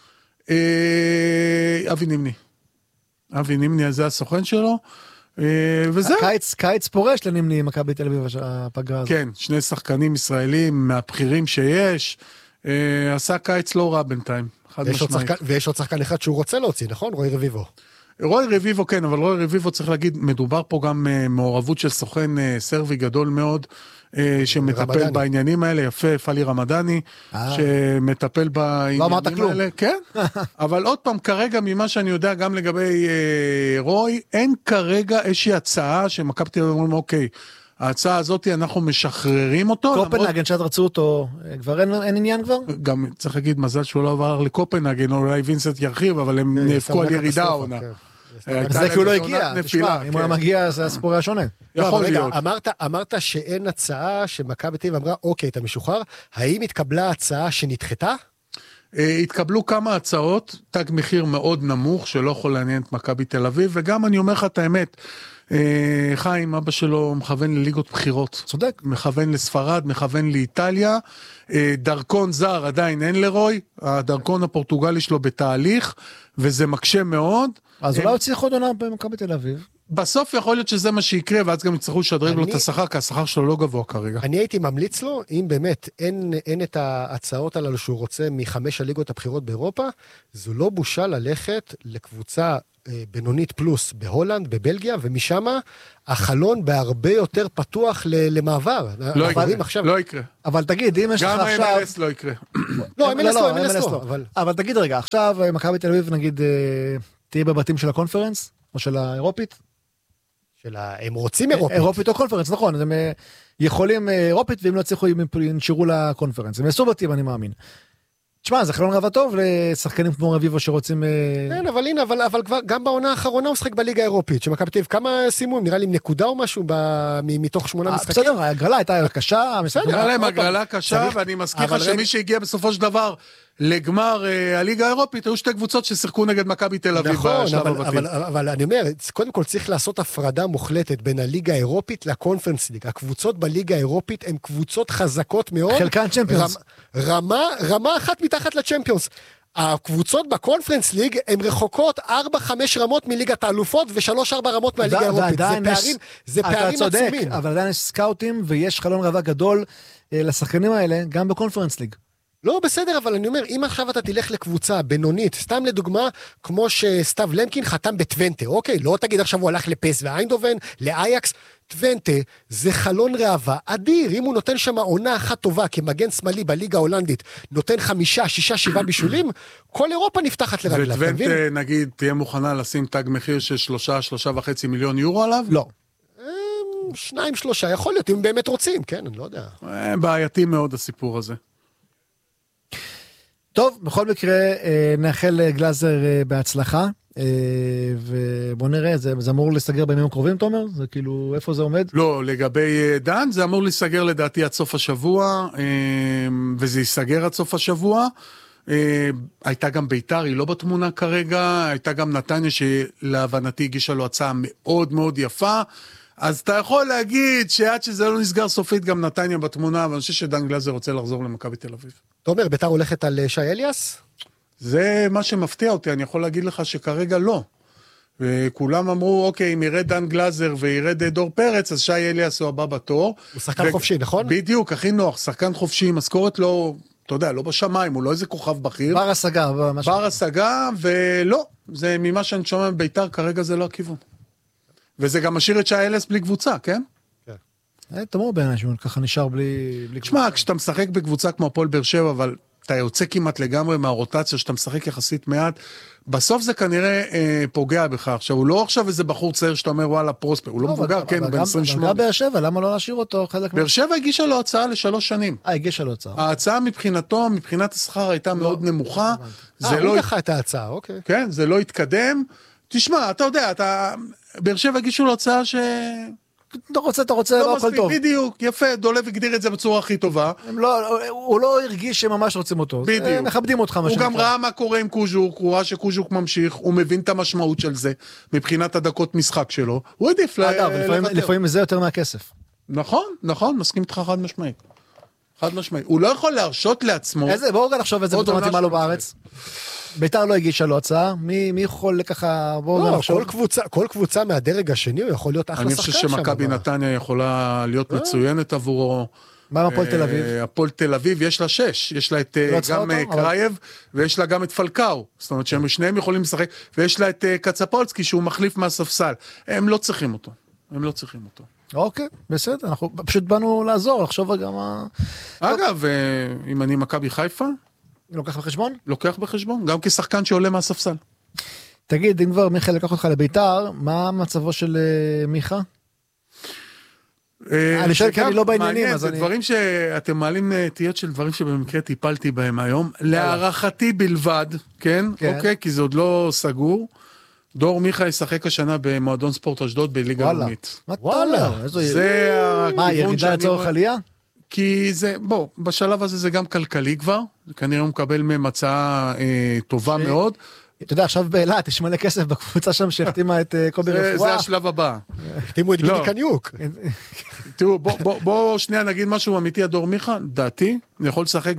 אבי נימני. אבי נימני, זה הסוכן שלו. וזהו. קיץ, קיץ פורש לנימני מכבי תל אביב הפגרה הזאת. כן, שני שחקנים ישראלים מהבחירים שיש, עשה קיץ לא רע בינתיים, חד משמעית. ויש עוד שחקן אחד שהוא רוצה להוציא, נכון? רועי רביבו. רוי רביבו כן, אבל רוי רביבו צריך להגיד, מדובר פה גם מעורבות של סוכן סרבי גדול מאוד, שמטפל בעניינים האלה, יפה, פאלי רמדני, שמטפל בעניינים האלה, כן, אבל עוד פעם, כרגע ממה שאני יודע גם לגבי רוי, אין כרגע איזושהי הצעה שמכבי תל אביב אומרים, אוקיי, ההצעה הזאת אנחנו משחררים אותו. קופנהגן שאת רצו אותו, כבר אין, אין עניין כבר? גם צריך להגיד מזל שהוא לא עבר לקופנהגן, אולי וינסנט ירחיב, אבל הם נאבקו על ירידה העונה. זה כי הוא לא הגיע, תשמע, אם הוא מגיע זה הסיפור היה שונה. יכול להיות. אמרת שאין הצעה שמכבי תל אביב אמרה, אוקיי, אתה משוחרר, האם התקבלה הצעה שנדחתה? התקבלו כמה הצעות, תג מחיר מאוד נמוך, שלא יכול לעניין את מכבי תל אביב, וגם אני אומר לך את האמת, חיים, אבא שלו מכוון לליגות בחירות. צודק. מכוון לספרד, מכוון לאיטליה, דרכון זר עדיין אין לרוי, הדרכון הפורטוגלי שלו בתהליך, וזה מקשה מאוד. אז אולי צריך עוד עונה במכבי תל אביב. בסוף יכול להיות שזה מה שיקרה, ואז גם יצטרכו לשדרג לו את השכר, כי השכר שלו לא גבוה כרגע. אני הייתי ממליץ לו, אם באמת אין, אין את ההצעות הללו שהוא רוצה מחמש הליגות הבחירות באירופה, זו לא בושה ללכת לקבוצה בינונית פלוס בהולנד, בבלגיה, ומשם החלון בהרבה יותר פתוח למעבר. לא יקרה, לא יקרה. אבל תגיד, אם יש לך עכשיו... גם ה-אם אל אס לא יקרה. לא, ה-אם אל אס לא, ה-אם אל אס לא. אבל תגיד רגע, עכשיו מכבי תל אביב נגיד תהיה בבתים של הקונפרנס, או של האירופית? של ה... הם רוצים אירופית. אירופית או קונפרנס, נכון. הם יכולים אירופית, ואם לא צריכו, הם ינשרו לקונפרנס. הם יעשו בתים, אני מאמין. תשמע, זה חלון רבע טוב לשחקנים כמו רביבו שרוצים... כן, אבל הנה, אבל, אבל כבר, גם בעונה האחרונה הוא שחק בליגה האירופית, שמכבי תל אביב, כמה סימון? נראה לי נקודה או משהו ב... מתוך שמונה משחקים? בסדר, הגרלה הייתה קשה. נראה להם הגרלה קשה, ואני מזכיר לך שמי שהגיע בסופו של דבר לגמר הליגה האירופית, היו שתי קבוצות ששיחקו נגד מכבי תל אביב. נכון, אבל, אבל, אבל אני אומר, קודם כל צריך לעשות הפרדה מוחלטת בין הליגה האירופית לקונפרנס ליג. הקבוצות בליגה האירופית הן קבוצות חזקות מאוד. חלקן צ'מפיונס. רמה, רמה אחת מתחת לצ'מפיונס. הקבוצות בקונפרנס ליג הן רחוקות ארבע חמש רמות מליגת האלופות ושלוש ארבע רמות מהליגה האירופית. זה פערים, זה פערים עצומים. אבל עדיין יש סקאוטים ויש חלון רבע גדול לשחקנים האלה גם בקונפרנס ליג. לא, בסדר, אבל אני אומר, אם עכשיו אתה תלך לקבוצה בינונית, סתם לדוגמה, כמו שסטאב למקין חתם בטוונטה, אוקיי? לא תגיד עכשיו הוא הלך לפס ואיינדובן, לאייקס, טוונטה זה חלון ראווה אדיר, אם הוא נותן שם עונה אחת טובה כמגן שמאלי בליגה ההולנדית, נותן חמישה, שישה, שבעה בישולים, כל אירופה נפתחת לרגליו. וטוונטה, נגיד, תהיה מוכנה לשים תג מחיר של שלושה, שלושה וחצי מיליון יורו עליו? לא. שניים, שלושה, יכול להיות, אם באמת רוצים, כן, אני לא יודע. בעייתי מאוד הסיפור הזה. טוב, בכל מקרה, נאחל גלאזר בהצלחה, ובוא נראה, זה, זה אמור להסתגר בימים הקרובים, תומר? זה כאילו, איפה זה עומד? לא, לגבי דן, זה אמור להסתגר לדעתי עד סוף השבוע, וזה ייסגר עד סוף השבוע. הייתה גם ביתר, היא לא בתמונה כרגע, הייתה גם נתניה שלהבנתי הגישה לו הצעה מאוד מאוד יפה, אז אתה יכול להגיד שעד שזה לא נסגר סופית גם נתניה בתמונה, אבל אני חושב שדן גלאזר רוצה לחזור למכבי תל אביב. תומר, ביתר הולכת על שי אליאס? זה מה שמפתיע אותי, אני יכול להגיד לך שכרגע לא. וכולם אמרו, אוקיי, אם ירד דן גלאזר וירד דור פרץ, אז שי אליאס הוא הבא בתור. הוא שחקן ו... חופשי, נכון? בדיוק, הכי נוח, שחקן חופשי, משכורת לא, אתה יודע, לא בשמיים, הוא לא איזה כוכב בכיר. בר השגה. בר השגה, ולא, זה ממה שאני שומע בביתר, כרגע זה לא הכיוון. וזה גם משאיר את שי אליאס בלי קבוצה, כן? כן. תמור בעיניי שהוא ככה נשאר בלי קבוצה. תשמע, כשאתה משחק בקבוצה כמו הפועל באר שבע, אבל אתה יוצא כמעט לגמרי מהרוטציה, שאתה משחק יחסית מעט, בסוף זה כנראה אה, פוגע בך. עכשיו, הוא לא עכשיו איזה בחור צעיר שאתה אומר, וואלה, פרוספר, הוא לא, לא מבוגר, כן, הוא בן עשרים ושמונה. אבל גם באר שבע, למה לא להשאיר אותו חלק? באר שבע הגישה לו הצעה לשלוש שנים. אה, הגישה לו הצעה. ההצעה מבחינתו, מבחינת השכר הייתה לא, מאוד נמוכה. אה, הוא ככה את ההצעה, אוקיי. כן, זה לא התקדם. תשמע, אתה יודע, אתה... באר שבע הגישו לו הצעה ש... אתה רוצה, אתה רוצה, לא הכל טוב. בדיוק, יפה, דולב הגדיר את זה בצורה הכי טובה. הוא לא הרגיש שממש רוצים אותו. בדיוק. מכבדים אותך. הוא גם ראה מה קורה עם קוז'וק, הוא ראה שקוז'וק ממשיך, הוא מבין את המשמעות של זה, מבחינת הדקות משחק שלו. הוא עדיף לוותר. לפעמים זה יותר מהכסף. נכון, נכון, מסכים איתך חד משמעית. חד משמעית. הוא לא יכול להרשות לעצמו. איזה, בואו רגע לחשוב איזה בתור מתאימה לו בארץ. ביתר לא הגישה לו הצעה, מי, מי יכול לככה, בואו לא, כל קבוצה, כל קבוצה מהדרג השני הוא יכול להיות אחלה שחקן שם. אני חושב שמכבי נתניה יכולה להיות מצוינת עבורו, מה עם הפועל תל אביב? הפועל תל אביב יש לה שש, יש לה את גם קרייב, ויש לה גם את פלקאו, זאת אומרת שהם שניהם יכולים לשחק, ויש לה את קצפולסקי שהוא מחליף מהספסל, הם לא צריכים אותו, הם לא צריכים אותו. אוקיי, בסדר, אנחנו פשוט באנו לעזור, לחשוב גם... אגב, אם אני מכבי חיפה... לוקח בחשבון? לוקח בחשבון, גם כשחקן שעולה מהספסל. תגיד, אם כבר מיכה לקח אותך לביתר, מה מצבו של מיכה? אני שואל כי אני לא בעניינים, אז אני... זה דברים שאתם מעלים תהיות של דברים שבמקרה טיפלתי בהם היום, להערכתי בלבד, כן? אוקיי, כי זה עוד לא סגור. דור מיכה ישחק השנה במועדון ספורט אשדוד בליגה לאומית. וואלה. זה מה, ירידה לצורך עלייה? כי זה, בוא, בשלב הזה זה גם כלכלי כבר, כנראה הוא מקבל מהם הצעה טובה מאוד. אתה יודע, עכשיו באילת, יש מלא כסף בקבוצה שם שהחתימה את קובי רפואה. זה השלב הבא. החתימו את גידי קניוק. תראו, בואו שנייה נגיד משהו אמיתי, הדור מיכה, דעתי, אני יכול לשחק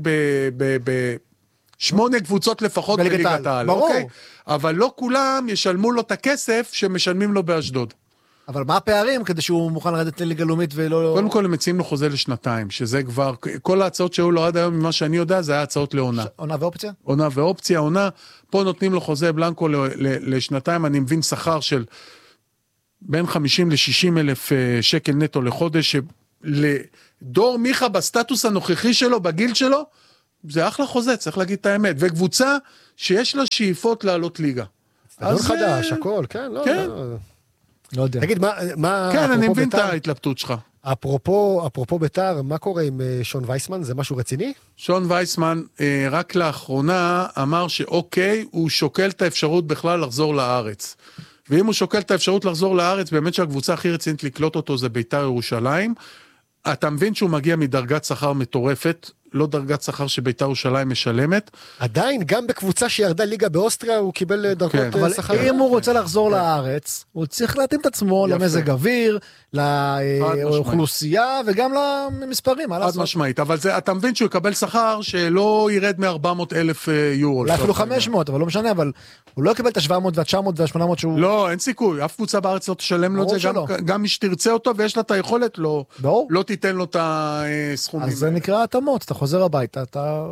בשמונה קבוצות לפחות בליגת העל. ברור. אבל לא כולם ישלמו לו את הכסף שמשלמים לו באשדוד. אבל מה הפערים כדי שהוא מוכן לרדת לליגה לאומית ולא... קודם כל הם מציעים לו חוזה לשנתיים, שזה כבר, כל ההצעות שהיו לו עד היום, ממה שאני יודע, זה היה הצעות לעונה. עונה ואופציה? עונה ואופציה, עונה, פה נותנים לו חוזה בלנקו לשנתיים, אני מבין שכר של בין חמישים ל-שישים אלף שקל נטו לחודש, שלדור מיכה בסטטוס הנוכחי שלו, בגיל שלו, זה אחלה חוזה, צריך להגיד את האמת, וקבוצה שיש לה שאיפות לעלות ליגה. סטדיון חדש, הכל, כן, לא, כן. לא. לא יודע. תגיד, מה, מה... כן, אני מבין את ההתלבטות שלך. אפרופו, אפרופו ביתר, מה קורה עם שון וייסמן? זה משהו רציני? שון וייסמן, רק לאחרונה, אמר שאוקיי, הוא שוקל את האפשרות בכלל לחזור לארץ. ואם הוא שוקל את האפשרות לחזור לארץ, באמת שהקבוצה הכי רצינית לקלוט אותו זה ביתר ירושלים. אתה מבין שהוא מגיע מדרגת שכר מטורפת, לא דרגת שכר שביתר ירושלים משלמת. עדיין, גם בקבוצה שירדה ליגה באוסטריה, הוא קיבל דרגות שכר. אבל אם הוא רוצה לחזור לארץ, הוא צריך להתאים את עצמו למזג אוויר, לאוכלוסייה, וגם למספרים. עד משמעית, אבל אתה מבין שהוא יקבל שכר שלא ירד מ-ארבע מאות אלף יורו. אולי אפילו חמש מאות, אבל לא משנה, אבל הוא לא יקבל את ה-שבע מאות וה-תשע מאות וה-שמונה מאות שהוא... לא, אין סיכוי, אף קבוצה בארץ לא תשלם לו את זה, גם מי שתרצה אותו ויש לה את היכולת, לא תיתן לו את הסכומים. אז זה נקרא התאמות, אתה חוזר הביתה, אתה...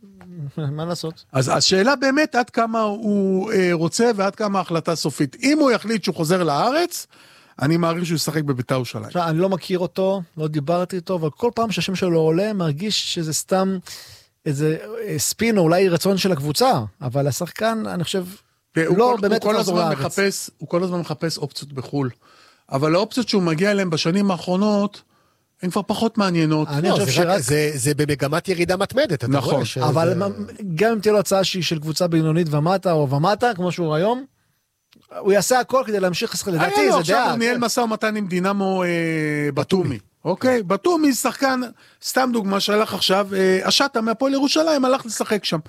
מה לעשות? אז השאלה באמת עד כמה הוא רוצה ועד כמה ההחלטה סופית. אם הוא יחליט שהוא חוזר לארץ, אני מעריך שהוא ישחק בביתר ירושלים. אני לא מכיר אותו, לא דיברתי איתו, אבל כל פעם שהשם שלו עולה, מרגיש שזה סתם איזה ספין, או אולי רצון של הקבוצה, אבל השחקן, אני חושב, לא באמת לחזור לארץ. הוא כל הזמן מחפש אופציות בחול, אבל האופציות שהוא מגיע אליהן בשנים האחרונות, הן כבר פחות מעניינות. אני חושב שרק... זה במגמת ירידה מתמדת, אתה רואה? אבל גם אם תהיה לו הצעה שהיא של קבוצה בינונית ומטה או ומטה, כמו שהוא היום, הוא יעשה הכל כדי להמשיך לשחק, לדעתי זה דעה. עכשיו הוא ניהל משא ומתן עם דינמו בטומי. אוקיי? בטומי שחקן, סתם דוגמה שהלך עכשיו, השטה מהפועל ירושלים הלך לשחק שם.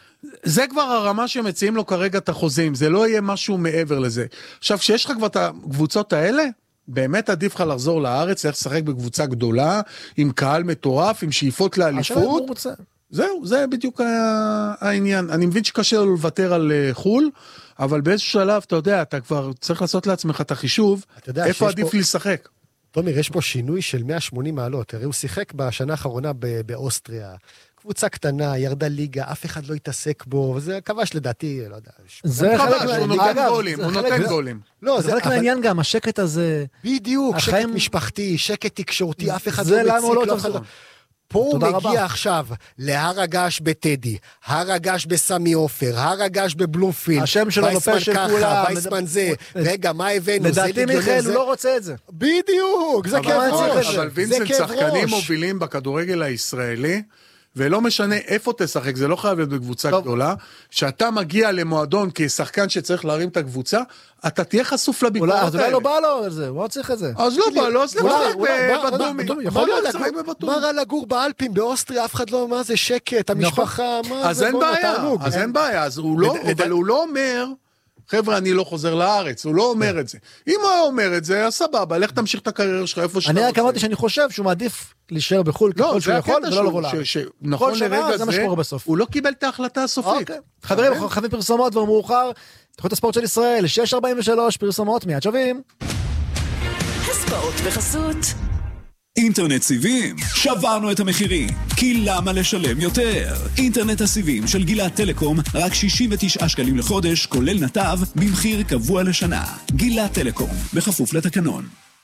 זה כבר הרמה שמציעים לו כרגע את החוזים, זה לא יהיה משהו מעבר לזה. עכשיו, כשיש לך כבר את הקבוצות האלה, באמת עדיף לך לחזור לארץ, צריך לשחק בקבוצה גדולה, עם קהל מטורף, עם שאיפות לאליפות. זהו, זה בדיוק העניין. אני מבין שקשה לו לוותר על חול, אבל באיזשהו שלב, אתה יודע, אתה כבר צריך לעשות לעצמך את החישוב, איפה עדיף לשחק. תומר, יש פה שינוי של מאה ושמונים מעלות, הרי הוא שיחק בשנה האחרונה באוסטריה, קבוצה קטנה, ירדה ליגה, אף אחד לא יתעסק בו, וזה כבש לדעתי, לא יודע. זה חלק, הוא נותן גולים, הוא נותן גולים. זה חלק מהעניין גם, השקט הזה. בדיוק, שקט משפחתי, שקט תקשורתי, אף אחד לא מציק. פה הוא מגיע עכשיו להר הגעש בטדי, הר הגעש בסמי אופר, הר הגעש בבלומפילד, השם שלו בפה של כולם, וייסמן זה, רגע, מה הבאנו? לדעתי מיכאל, הוא לא רוצה את זה. בדיוק, זה כאב ראש. אבל וינסנט שחקנים מובילים בכדורגל הישראלי, ולא משנה איפה תשחק, זה לא חייב להיות בקבוצה גדולה, שאתה מגיע למועדון כשחקן שצריך להרים את הקבוצה, אתה תהיה חשוף לביקורות האלה. אז אולי לא בא לו על זה, הוא לא צריך את זה. אז לא בא לו, אז לשחק בבטומי. יכול להיות לשחק בבטומי. מה רע לגור באלפים, באוסטריה, אף אחד לא, מה זה שקט, המשפחה, מה זה, בוא נתענוג. אז אין בעיה, אז הוא לא אומר... חבר'ה, אני לא חוזר לארץ, הוא לא אומר את זה. אם הוא אומר את זה, אז סבבה, לך תמשיך את הקריירה שלך איפה שאתה רוצה. אני רק אמרתי שאני חושב שהוא מעדיף להישאר בחול ככל שהוא יכול, ולא לבוא לארץ. נכון לרגע זה, הוא לא קיבל את ההחלטה הסופית. חברים, אנחנו חייבים פרסומות כבר מאוחר, תחילת הספורט של ישראל, שש ארבעים ושלוש, פרסומות, מיד שווים. הספורט בחסות אינטרנט סיבים, שברנו את המחירים, כי למה לשלם יותר? אינטרנט הסיבים של גילת טלקום, רק שישים ותשעה שקלים לחודש, כולל נתב, במחיר קבוע לשנה. גילת טלקום, בכפוף לתקנון.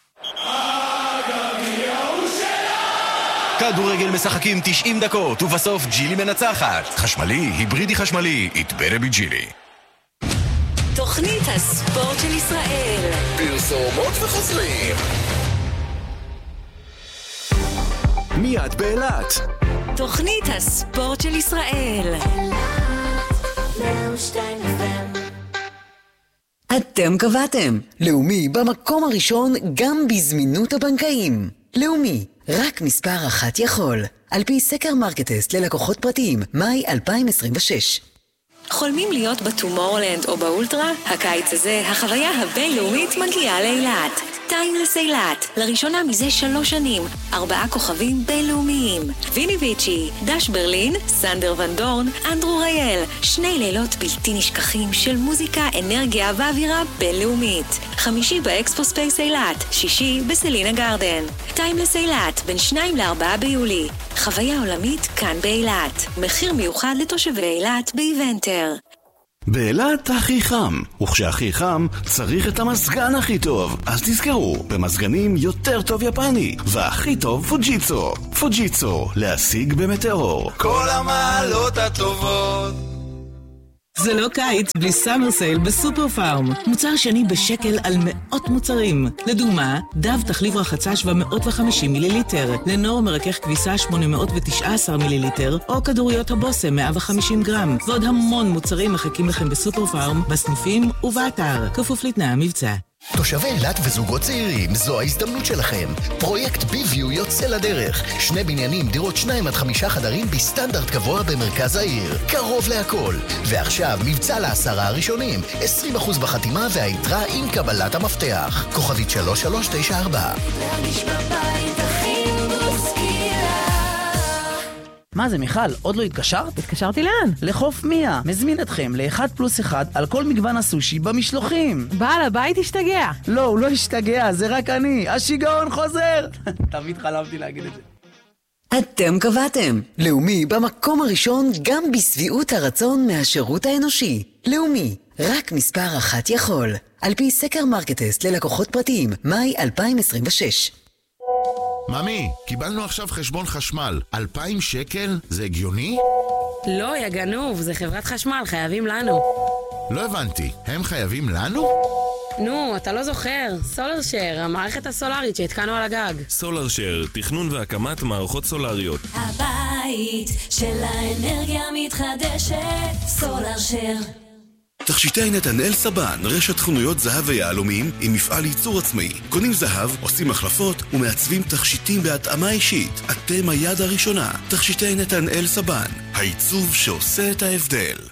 כדורגל משחקים תשעים דקות, ובסוף ג'ילי מנצחת. חשמלי, היברידי חשמלי, it better be ג'ילי. תוכנית הספורט של ישראל. פרסומות וחוזרים. מיד באילת. תוכנית הספורט של ישראל. אתם קבעתם. לאומי במקום הראשון גם בזמינות הבנקאים. לאומי, רק מספר אחת יכול. על פי סקר מרקטסט ללקוחות פרטיים, מאי אלפיים עשרים ושש. חולמים להיות בטומורלנד או באולטרה? הקיץ הזה, החוויה הבינלאומית מגיעה לאילת. טיימלס אילת, לראשונה מזה שלוש שנים, ארבעה כוכבים בינלאומיים. ויני ויצ'י, דש ברלין, סנדר ון דורן, אנדרו רייל, שני לילות בלתי נשכחים של מוזיקה, אנרגיה ואווירה בינלאומית. חמישי באקספו ספייס אילת, שישי בסלינה גרדן. טיימלס אילת, בין שניים לארבעה ביולי. חוויה עולמית כאן באילת. מחיר מיוחד לתושבי אילת באיבנטר. באילת הכי חם, וכשהכי חם צריך את המזגן הכי טוב. אז תזכרו, במזגנים יותר טוב יפני, והכי טוב פוג'יצו. פוג'יצו, להשיג במטאור. כל המעלות הטובות. זה לא קיץ בלי סאמר סייל בסופר פארם. מוצר שני בשקל על מאות מוצרים. לדוגמה, דב תחליב רחצה שבע מאות וחמישים מיליליטר, לנור מרכך כביסה שמונה מאות ותשע עשרה מיליליטר, או כדוריות הבוסם מאה וחמישים גרם. ועוד המון מוצרים מחכים לכם בסופר פארם, בסניפים ובאתר. כפוף לתנאי המבצע. תושבי אילת וזוגות צעירים, זו ההזדמנות שלכם. פרויקט ביוויו יוצא לדרך. שני בניינים, דירות שניים עד חמישה חדרים בסטנדרט גבוה במרכז העיר. קרוב להכל. ועכשיו מבצע לעשרה הראשונים. עשרים אחוז בחתימה והיתרה עם קבלת המפתח. כוכבית שלוש שלוש תשע ארבע. להרגיש בבית הכי מוסקילה. מה זה מיכל? עוד לא התקשרת? התקשרתי לאן? לחוף מיה. מזמין אתכם לאחד פלוס אחד על כל מגוון הסושי במשלוחים. בעל הבית השתגע. לא, הוא לא השתגע, זה רק אני. השיגעון חוזר. תמיד חלמתי להגיד את זה. אתם קבעתם. לאומי במקום הראשון גם בסביעות הרצון מהשירות האנושי. לאומי, רק מספר אחת יכול. על פי סקר מרקטסט ללקוחות פרטיים, מאי אלפיים עשרים ושש. ממי, קיבלנו עכשיו חשבון חשמל. אלפיים שקל? זה הגיוני? לא, יא גנוב, זה חברת חשמל, חייבים לנו. לא הבנתי, הם חייבים לנו? נו, אתה לא זוכר. סולר שר, המערכת הסולרית שהתקנו על הגג. סולר שר, תכנון והקמת מערכות סולריות. הבית של האנרגיה מתחדשת, סולר שר. תכשיטי נתנאל סבן, רשת חנויות זהב ויהלומים עם מפעל ייצור עצמאי. קונים זהב, עושים החלפות ומעצבים תכשיטים בהתאמה אישית. אתם היד הראשונה. תכשיטי נתנאל סבן, העיצוב שעושה את ההבדל.